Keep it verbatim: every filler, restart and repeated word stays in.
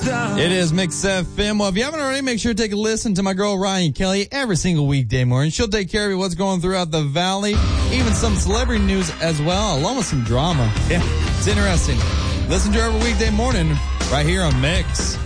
It is Mix F M. Well, if you haven't already, make sure to take a listen to my girl Ryan Kelly every single weekday morning. She'll take care of you what's going throughout the valley, even some celebrity news as well, along with some drama. Yeah, it's interesting. Listen to her every weekday morning right here on Mix.